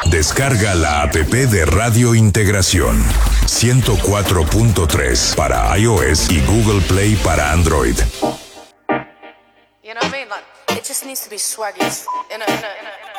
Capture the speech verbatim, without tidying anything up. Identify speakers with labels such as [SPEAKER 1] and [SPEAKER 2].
[SPEAKER 1] Descarga la app de Radio Integración ciento cuatro punto tres para iOS y Google Play para Android.
[SPEAKER 2] You know what I mean? Like, it just needs to be swaggy. You know, you know, you know.